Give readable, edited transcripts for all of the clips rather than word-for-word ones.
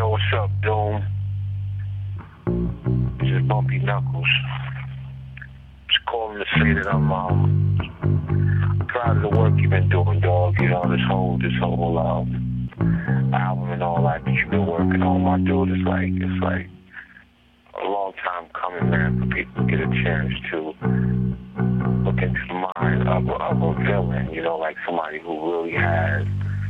Yo, what's up, Doom? This is Bumpy Knuckles. Just calling to say that I'm proud of the work you've been doing, dog. You know, this whole album and all that you've been working on, my dude. It's like a long time coming, man, for people to get a chance to look into the mind of a villain, you know, like somebody who really has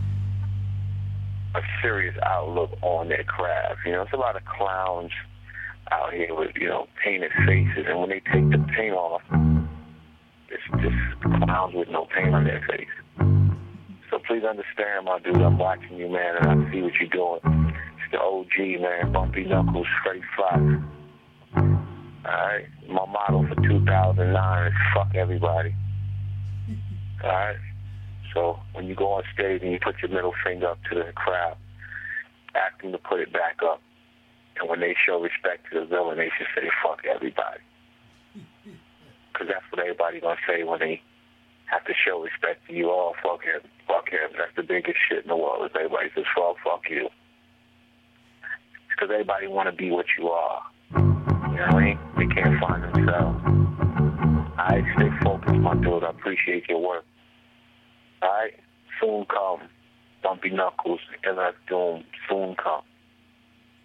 a serious outlook on their craft. You know, it's a lot of clowns out here with, you know, painted faces, and when they take the paint off, it's just clowns with no paint on their face. So please understand, my dude, I'm watching you, man, and I see what you're doing. It's the OG, man, Bumpy Knuckles, straight Fox. Alright? My motto for 2009 is fuck everybody. Alright? So when you go on stage and you put your middle finger up to the crowd, ask them to put it back up. And when they show respect to the villain, they should say, fuck everybody. Because that's what everybody's going to say when they have to show respect to you. Oh, fuck him, fuck him. That's the biggest shit in the world, is everybody says, fuck you. It's because everybody want to be what you are. You know what I mean? They can't find themselves. Alright, stay focused, my dude. I appreciate your work. Alright? Soon come. Bumpy Knuckles, LF Doom. Soon come.